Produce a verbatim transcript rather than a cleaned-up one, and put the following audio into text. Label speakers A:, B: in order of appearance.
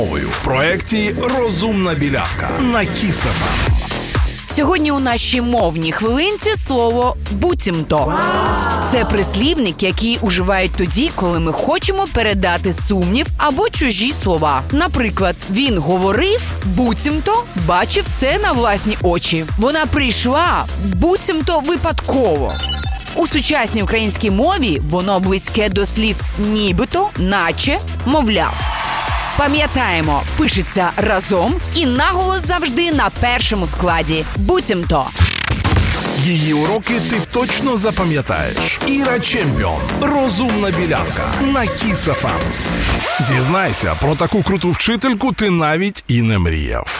A: В проєкті «Розумна білявка» на Кіс еф ем.
B: Сьогодні у нашій мовній хвилинці слово «буцімто». Це прислівник, який уживають тоді, коли ми хочемо передати сумнів або чужі слова. Наприклад, він говорив, буцімто бачив це на власні очі. Вона прийшла, буцімто випадково. У сучасній українській мові воно близьке до слів «нібито», «наче», «мовляв». Пам'ятаємо, пишеться разом і наголос завжди на першому складі. Буцімто.
A: Її уроки ти точно запам'ятаєш. Іра Чемпіон. Розумна білявка на Кіс еф ем. Зізнайся, про таку круту вчительку ти навіть і не мріяв.